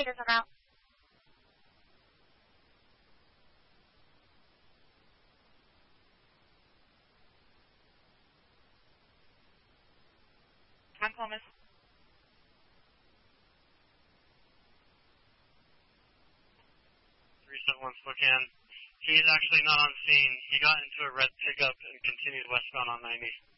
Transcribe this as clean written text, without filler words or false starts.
meters en route. I'm Columbus. 371 Spokane. He's actually not on scene. He got into a red pickup and continued westbound on 90.